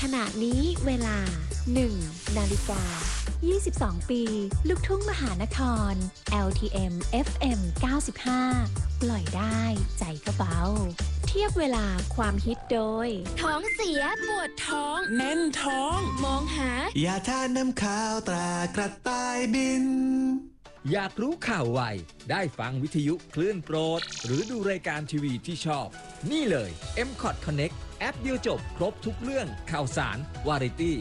ขณะนี้เวลา 1 นาฬิกา 22 ปี ลูกทุ่งมหานคร LTM FM 95 ปล่อยได้ใจก็เบา เทียบเวลาความฮิตโดยท้องเสียปวดท้องแน่นท้องมองหายาทาน้ำข้าวตรากระต่ายบินอยากรู้ข่าวไวได้ฟังวิทยุคลื่นโปรด หรือดูรายการทีวีที่ชอบ นี่เลย MCOT Connect แอปเดียวจบครบทุกเรื่องข่าวสาร วาไรตี้